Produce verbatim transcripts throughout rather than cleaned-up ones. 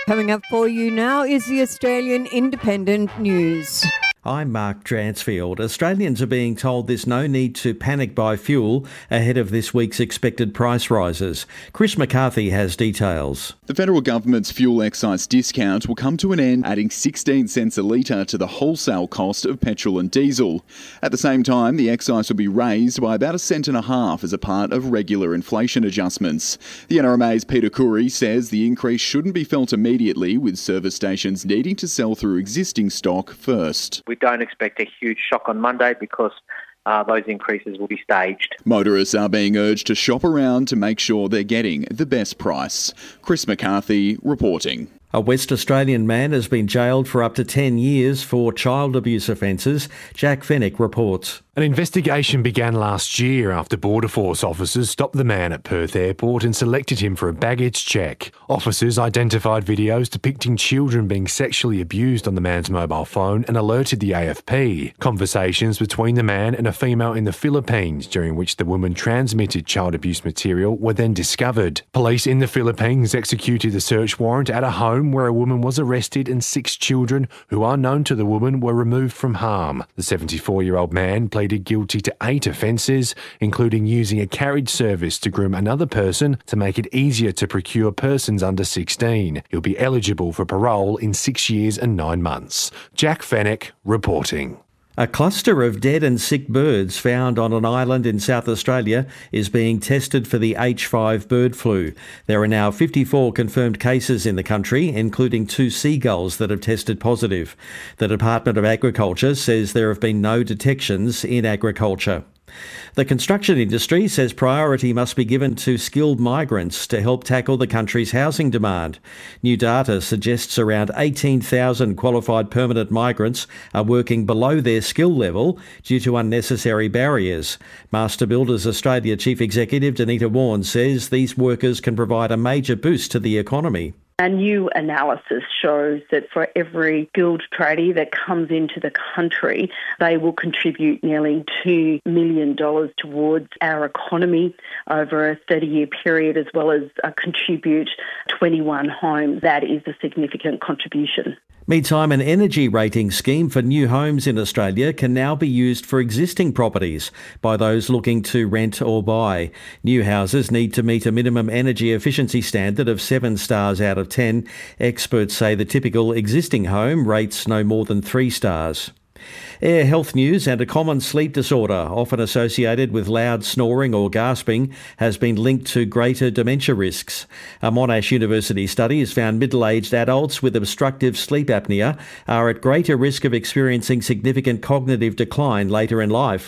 Coming up for you now is the Australian Independent News. I'm Mark Dransfield. Australians are being told there's no need to panic buy fuel ahead of this week's expected price rises. Chris McCarthy has details. The federal government's fuel excise discount will come to an end, adding sixteen cents a litre to the wholesale cost of petrol and diesel. At the same time, the excise will be raised by about a cent and a half as a part of regular inflation adjustments. The N R M A's Peter Khoury says the increase shouldn't be felt immediately, with service stations needing to sell through existing stock first. We don't expect a huge shock on Monday because uh, those increases will be staged. Motorists are being urged to shop around to make sure they're getting the best price. Chris McCarthy reporting. A West Australian man has been jailed for up to ten years for child abuse offences. Jack Fennick reports. An investigation began last year after Border Force officers stopped the man at Perth Airport and selected him for a baggage check. Officers identified videos depicting children being sexually abused on the man's mobile phone and alerted the A F P. Conversations between the man and a female in the Philippines, during which the woman transmitted child abuse material, were then discovered. Police in the Philippines executed a search warrant at a home where a woman was arrested and six children who are known to the woman were removed from harm. The seventy-four-year-old man pleaded guilty to eight offences, including using a carriage service to groom another person to make it easier to procure persons under sixteen. He'll be eligible for parole in six years and nine months. Jack Fennick reporting. A cluster of dead and sick birds found on an island in South Australia is being tested for the H five bird flu. There are now fifty-four confirmed cases in the country, including two seagulls that have tested positive. The Department of Agriculture says there have been no detections in agriculture. The construction industry says priority must be given to skilled migrants to help tackle the country's housing demand. New data suggests around eighteen thousand qualified permanent migrants are working below their skill level due to unnecessary barriers. Master Builders Australia Chief Executive Danita Warren says these workers can provide a major boost to the economy. A new analysis shows that for every skilled tradie that comes into the country, they will contribute nearly two million dollars towards our economy over a thirty-year period, as well as uh, contribute twenty-one homes. That is a significant contribution. Meantime, an energy rating scheme for new homes in Australia can now be used for existing properties by those looking to rent or buy. New houses need to meet a minimum energy efficiency standard of seven stars out of ten. Experts say the typical existing home rates no more than three stars. Air health news: and a common sleep disorder, often associated with loud snoring or gasping, has been linked to greater dementia risks. A Monash University study has found middle-aged adults with obstructive sleep apnea are at greater risk of experiencing significant cognitive decline later in life.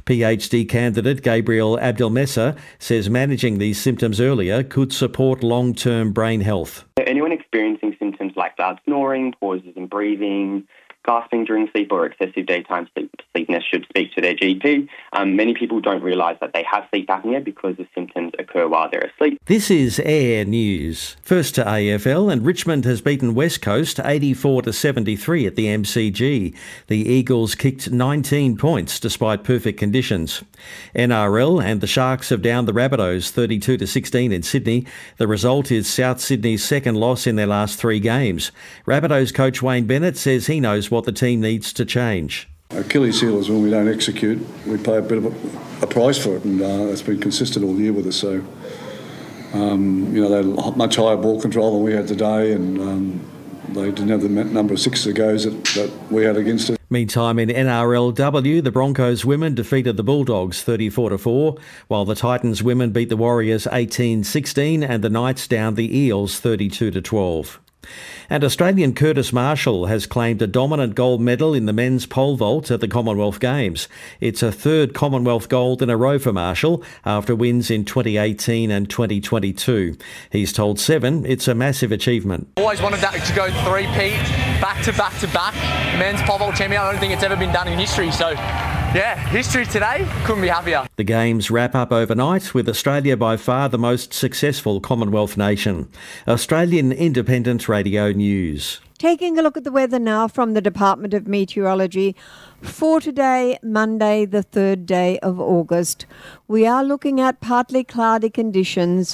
PhD candidate Gabriel Abdelmessa says managing these symptoms earlier could support long-term brain health. Anyone experiencing symptoms like loud snoring, pauses in breathing, gasping during sleep or excessive daytime sleep, sleepiness should speak to their G P. Um, many people don't realise that they have sleep apnea because the symptoms occur while they're asleep. This is Air News. First to A F L, and Richmond has beaten West Coast eighty-four to seventy-three at the M C G. The Eagles kicked nineteen points despite perfect conditions. N R L, and the Sharks have downed the Rabbitohs thirty-two to sixteen in Sydney. The result is South Sydney's second loss in their last three games. Rabbitohs coach Wayne Bennett says he knows what the team needs to change. Achilles heel is when we don't execute. We pay a bit of a, a price for it, and uh, it's been consistent all year with us. So, um, you know, they had much higher ball control than we had today, and um, they didn't have the number of sixes of goes that, that we had against it. Meantime, in N R L W, the Broncos women defeated the Bulldogs thirty-four to four, while the Titans women beat the Warriors eighteen sixteen and the Knights downed the Eels thirty-two to twelve. And Australian Curtis Marshall has claimed a dominant gold medal in the men's pole vault at the Commonwealth Games. It's a third Commonwealth gold in a row for Marshall after wins in twenty eighteen and twenty twenty-two. He's told Seven it's a massive achievement. Always wanted that to go three-peat, back to back to back. Men's pole vault champion, I don't think it's ever been done in history, so yeah, history today, couldn't be happier. The Games wrap up overnight with Australia by far the most successful Commonwealth nation. Australian Independent Radio News. Taking a look at the weather now from the Department of Meteorology. For today, Monday, the third day of August, we are looking at partly cloudy conditions,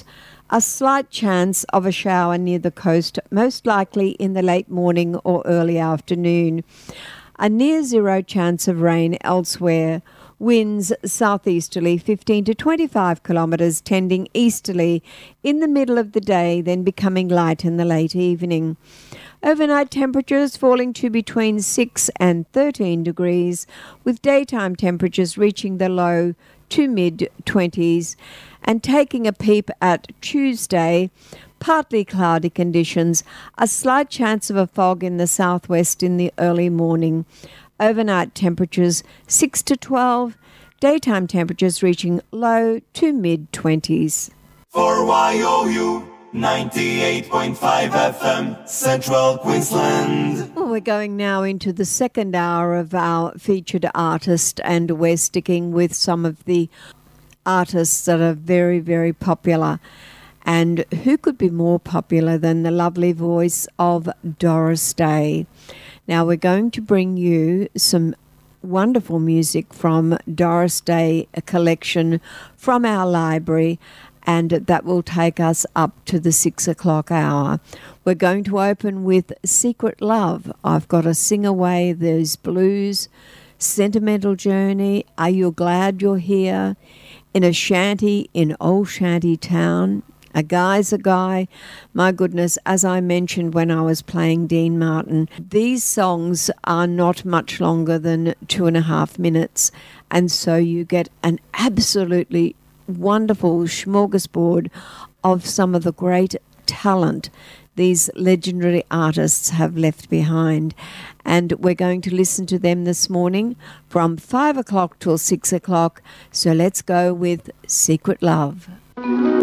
A slight chance of a shower near the coast, most likely in the late morning or early afternoon. A near zero chance of rain elsewhere. Winds southeasterly fifteen to twenty-five kilometres, tending easterly in the middle of the day, then becoming light in the late evening. Overnight temperatures falling to between six and thirteen degrees, with daytime temperatures reaching the low to mid-twenties. And taking a peep at Tuesday, partly cloudy conditions, a slight chance of a fog in the southwest in the early morning. Overnight temperatures six to twelve, daytime temperatures reaching low to mid-twenties. For Y O U ninety-eight point five F M, Central Queensland. Well, we're going now into the second hour of our featured artist, and we're sticking with some of the artists that are very, very popular. And who could be more popular than the lovely voice of Doris Day? Now, we're going to bring you some wonderful music from Doris Day, a collection from our library, and that will take us up to the six o'clock hour. We're going to open with Secret Love. I've got to sing away those blues, Sentimental Journey, Are You Glad You're Here, In a Shanty in Old Shanty Town, A Guy's a Guy. My goodness, as I mentioned when I was playing Dean Martin, these songs are not much longer than two and a half minutes, and so you get an absolutely wonderful smorgasbord of some of the great talent these legendary artists have left behind. And we're going to listen to them this morning from five o'clock till six o'clock. So let's go with Secret Love.